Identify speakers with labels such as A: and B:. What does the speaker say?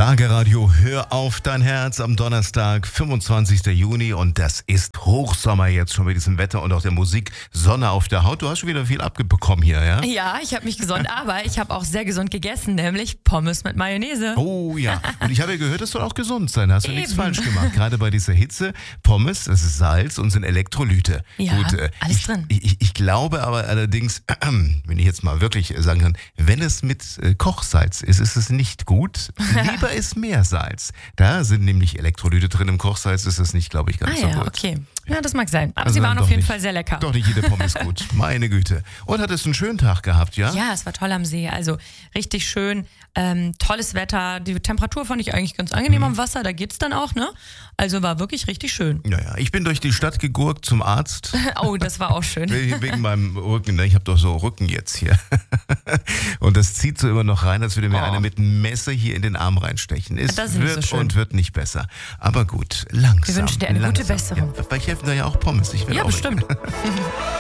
A: Schlagerradio, hör auf dein Herz am Donnerstag, 25. Juni und das ist Hochsommer jetzt schon mit diesem Wetter und auch der Musik, Sonne auf der Haut. Du hast schon wieder viel abbekommen hier, ja?
B: Ja, ich habe mich gesund, aber ich habe auch sehr gesund gegessen, nämlich Pommes mit Mayonnaise.
A: Oh ja, und ich habe ja gehört, das soll auch gesund sein, hast du nichts falsch gemacht. Gerade bei dieser Hitze, Pommes, das ist Salz und sind Elektrolyte.
B: Ja,
A: Gut,
B: alles drin.
A: Ich glaube aber allerdings, wenn ich jetzt mal wirklich sagen kann, wenn es mit Kochsalz ist, ist es nicht gut. Lieber ist mehr Salz. Da sind nämlich Elektrolyte drin. Im Kochsalz ist es nicht, glaube ich, ganz so gut.
B: Okay. Ja, das mag sein. Aber
A: Also
B: sie waren
A: dann
B: auf jeden
A: nicht.
B: Fall sehr lecker.
A: Doch nicht jede Pommes gut. Meine Güte. Und hattest du einen schönen Tag gehabt, ja?
B: Ja, es war toll am See. Also richtig schön. Tolles Wetter. Die Temperatur fand ich eigentlich ganz angenehm am Wasser. Da geht's dann auch, ne? Also war wirklich richtig schön.
A: Naja, ich bin durch die Stadt gegurkt zum Arzt.
B: Oh, das war auch schön.
A: Wegen meinem Rücken. Ich habe doch so Rücken jetzt hier. Und das zieht so immer noch rein, als würde mir einer mit einem Messer hier in den Arm reinstechen. Es
B: Das ist nicht
A: wird
B: so schön.
A: und wird nicht besser. Aber gut, langsam.
B: Wir wünschen dir eine gute
A: langsam.
B: Besserung.
A: Ja, vielleicht helfen da ja auch Pommes. Ich will
B: Ja,
A: auch
B: bestimmt.